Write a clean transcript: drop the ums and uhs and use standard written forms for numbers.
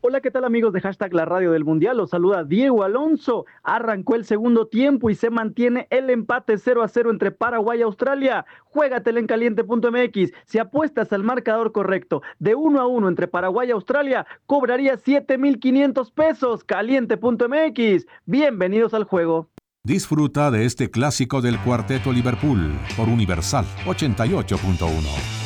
Hola, ¿qué tal amigos de hashtag La Radio del Mundial? Los saluda Diego Alonso. Arrancó el segundo tiempo y se mantiene el empate 0-0 entre Paraguay y Australia. Juégatela en caliente.mx. Si apuestas al marcador correcto de 1-1 entre Paraguay y Australia, cobraría 7,500 pesos. Caliente.mx. Bienvenidos al juego. Disfruta de este clásico del Cuarteto Liverpool por Universal 88.1.